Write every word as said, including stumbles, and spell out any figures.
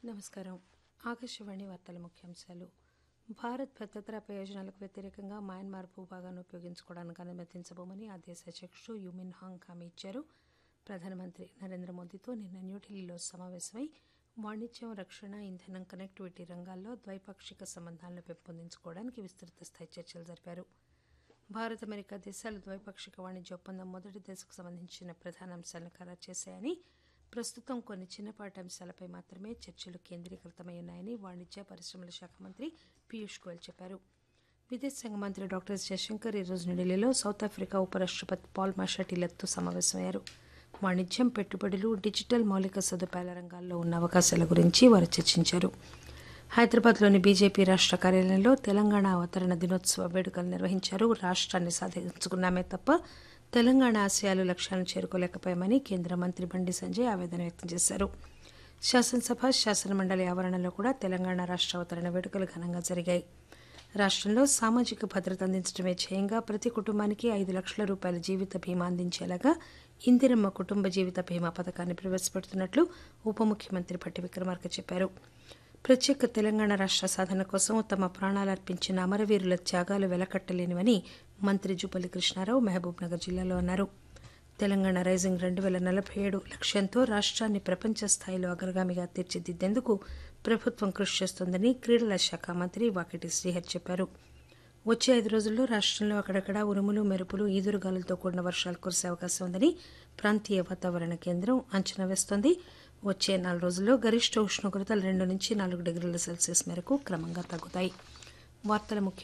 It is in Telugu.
నమస్కారం. ఆకాశవాణి వార్తల ముఖ్యాంశాలు. భారత్ భద్రతా ప్రయోజనాలకు వ్యతిరేకంగా మయన్మార్ భూభాగాన్ని ఉపయోగించుకోవడానికి అనుమతించబోమని ఆ దేశ అధ్యక్షుడు యు మిన్ హాంగ్ హామీ ఇచ్చారు. ప్రధానమంత్రి నరేంద్ర మోదీతో నిన్న న్యూఢిల్లీలో సమావేశమై వాణిజ్యం, రక్షణ, ఇంధనం, కనెక్టివిటీ రంగాల్లో ద్వైపాక్షిక సంబంధాలను పెంపొందించుకోవడానికి విస్తృత స్థాయి చర్చలు జరిపారు. భారత్, అమెరికా దేశాలు ద్వైపాక్షిక వాణిజ్య ఒప్పందం మొదటి దశకు సంబంధించిన ప్రధాన అంశాలను ఖరారు చేశాయని, ప్రస్తుతం కొన్ని చిన్నపాటి అంశాలపై మాత్రమే చర్చలు కేంద్రీకృతమై ఉన్నాయని వాణిజ్య, పరిశ్రమల శాఖ మంత్రి పీయూష్ గోయల్ చెప్పారు. విదేశాంగ మంత్రి డాక్టర్ ఎస్ జయశంకర్ ఈరోజు న్యూఢిల్లీలో సౌత్ ఆఫ్రికా ఉపరాష్టపతి పాల్ మాషాటిలతో సమావేశమయ్యారు. వాణిజ్యం, పెట్టుబడులు, డిజిటల్ మౌలిక సదుపాయాల రంగాల్లో ఉన్న అవకాశాల గురించి వారు చర్చించారు. హైదరాబాద్లోని బీజేపీ రాష్ట్ర కార్యాలయంలో తెలంగాణ అవతరణ దినోత్సవ వేడుకలు నిర్వహించారు. రాష్ట్రాన్ని సాధించుకున్నామే తప్ప తెలంగాణ ఆశయాలు, లక్ష్యాలను చేరుకోలేకపోయామని కేంద్ర మంత్రి బండి సంజయ్ ఆవేదన వ్యక్తం చేశారు. శాసనసభ, శాసనమండలి ఆవరణలో కూడా తెలంగాణ రాష్ట్ర అవతరణ వేడుకలు ఘనంగా జరిగాయి. రాష్ట్రంలో సామాజిక భద్రత అందించడమే ధ్యేయంగా ప్రతి కుటుంబానికి ఐదు లక్షల రూపాయల జీవిత బీమా అందించేలాగా ఇందిరమ్మ కుటుంబ జీవిత బీమా పథకాన్ని ప్రవేశపెడుతున్నట్లు ఉప ముఖ్యమంత్రి భట్టి విక్రమార్క చెప్పారు. ప్రత్యేక తెలంగాణ రాష్ట్ర సాధన కోసం తమ ప్రాణాలు అర్పించిన అమరవీరుల త్యాగాలు వెలకట్టలేనివని మంత్రి జూపల్లి కృష్ణారావు మహబూబ్ నగర్ జిల్లాలో అన్నారు. తెలంగాణ రైజింగ్ రెండు వేల నలభై ఏడు లక్ష్యంతో రాష్ట్రాన్ని ప్రపంచ స్థాయిలో అగ్రగామిగా తీర్చిదిద్దేందుకు ప్రభుత్వం కృషి చేస్తోందని క్రీడల శాఖ మంత్రి వాకిటి శ్రీహరి చెప్పారు. వచ్చే ఐదు రోజుల్లో రాష్ట్రంలో అక్కడక్కడ ఉరుములు, మెరుపులు, ఈదురుగాలులతో కూడిన వర్షాలు కురిసే అవకాశం ఉందని ప్రాంతీయ వాతావరణ కేంద్రం అంచనా వేస్తోంది. వచ్చే నాలుగు రోజుల్లో గరిష్ట ఉష్ణోగ్రతలు రెండు నుంచి నాలుగు డిగ్రీల సెల్సియస్ మేరకు క్రమంగా తగ్గుతాయి. వార్తల ముఖ్య